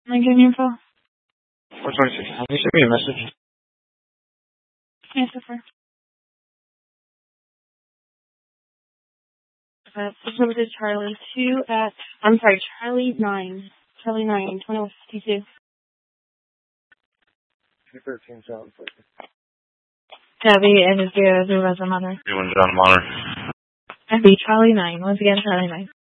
Am I getting your info? 426. Can you send me a message? Yes, sir. This number is Charlie 2 at, I'm sorry, Charlie 9. Charlie 9, 2152. 213 sounds like it. Debbie, and is your mother. You want John Monner? Debbie, Charlie 9. Once again, Charlie 9.